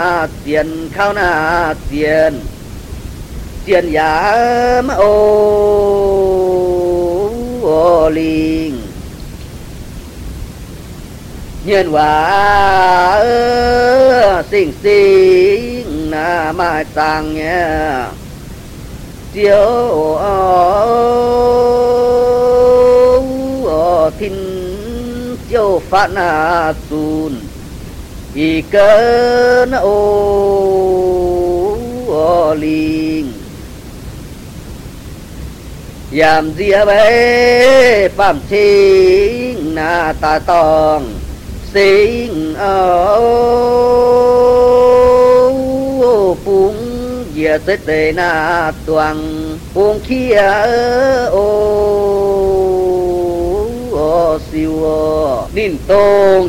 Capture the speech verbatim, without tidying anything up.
tiền khao na tiền tiền giả mà ô ô linh nhân quả sinh sinh na mai tăng nhé chiếu thiên chiếu phát na sun y cơ na ô linh yam dia bê phạm sinh na ta tòng sinh ô phúng dia tê tê na tuang phúng kia ô ô siêu nín tông